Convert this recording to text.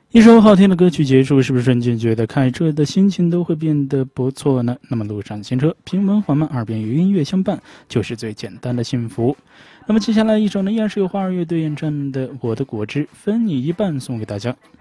一首好听的歌曲结束，是不是瞬间觉得开车的心情都会变得不错呢？那么路上行车，平稳缓慢，耳边有音乐相伴，就是最简单的幸福。那么接下来一首呢，依然是由花儿乐队演唱的《我的果汁分你一半》送给大家。